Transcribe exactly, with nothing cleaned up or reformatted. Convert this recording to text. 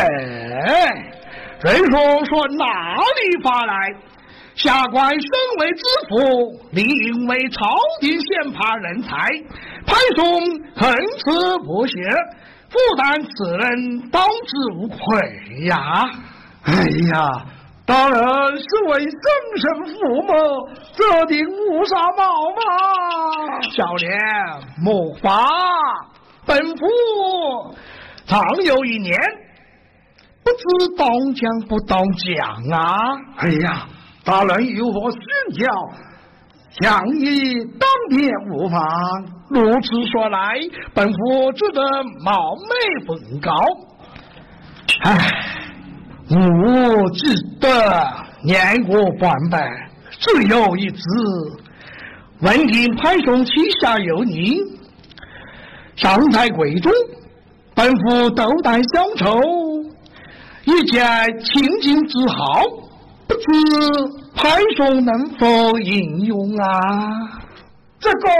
人说说哪里发来？下官身为知府，理应为朝廷献拔人才，派送横刺不懈，负担此人当之无愧呀！ 哎呀，大人是为生身父母，这顶无纱帽嘛。 小莲莫发，本府常有一年，不知当讲不当讲啊！ 哎呀，大人有何训教，想以当面无妨。 如此说来，本府只得冒昧奉告。唉，吾只得年过半百，只有一子，闻听派送旗下有你，上在贵中，本府斗胆相酬，一见清净之好，不知派送能否应用啊？ 这个